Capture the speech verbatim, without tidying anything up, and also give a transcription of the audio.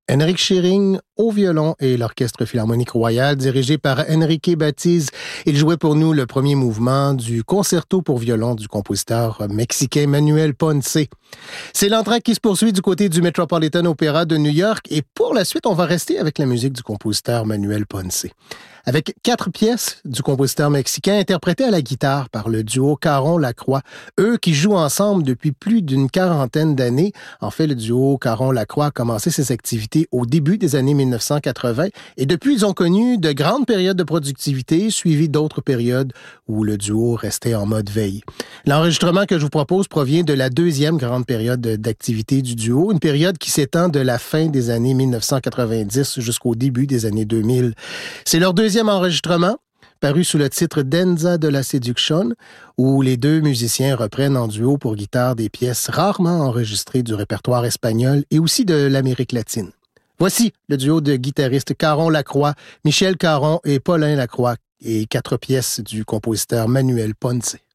Henrik Schering au violon et l'Orchestre Philharmonique Royal dirigé par Enrique Batiz. Il jouait pour nous le premier mouvement du concerto pour violon du compositeur mexicain Manuel Ponce. C'est l'entracte qui se poursuit du côté du Metropolitan Opera de New York et pour la suite, on va rester avec la musique du compositeur Manuel Ponce. Avec quatre pièces du compositeur mexicain interprétées à la guitare par le duo Caron-Lacroix, eux qui jouent ensemble depuis plus d'une quarantaine d'années. En fait, le duo Caron-Lacroix a commencé ses activités au début des années mille neuf cent quatre-vingts et depuis, ils ont connu de grandes périodes de productivité, suivies d'autres périodes où le duo restait en mode veille. L'enregistrement que je vous propose provient de la deuxième grande période d'activité du duo, une période qui s'étend de la fin des années mille neuf cent quatre-vingt-dix jusqu'au début des années deux mille. C'est leur deuxième enregistrement, paru sous le titre Danza de la Seduction, où les deux musiciens reprennent en duo pour guitare des pièces rarement enregistrées du répertoire espagnol et aussi de l'Amérique latine. Voici le duo de guitaristes Caron-Lacroix, Michel Caron et Paulin Lacroix, et quatre pièces du compositeur Manuel Ponce.